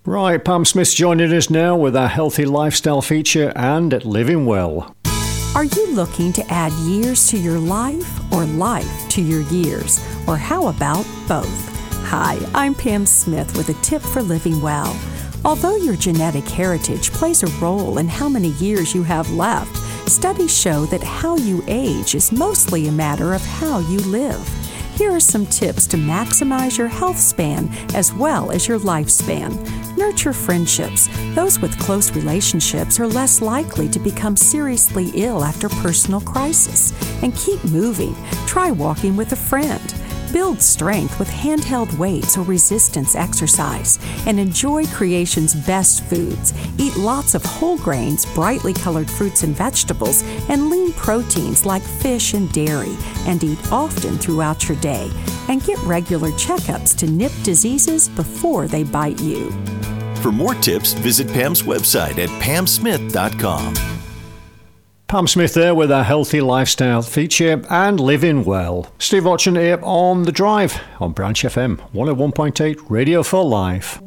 Right, Pam Smith's joining us now with our healthy lifestyle feature and Living Well. Are you looking to add years to your life or life to your years? Or how about both? Hi, I'm Pam Smith with a tip for living well. Although your genetic heritage plays a role in how many years you have left, studies show that how you age is mostly a matter of how you live. Here are some tips to maximize your health span as well as your lifespan. Nurture friendships. Those with close relationships are less likely to become seriously ill after personal crisis. And keep moving. Try walking with a friend. Build strength with handheld weights or resistance exercise, and enjoy creation's best foods. Eat lots of whole grains, brightly colored fruits and vegetables, and lean proteins like fish and dairy, and eat often throughout your day. And get regular checkups to nip diseases before they bite you. For more tips, visit Pam's website at pamsmith.com. Pam Smith there with our healthy lifestyle feature and Living Well. Steve Watson here on The Drive on Branch FM 101.8 Radio for Life.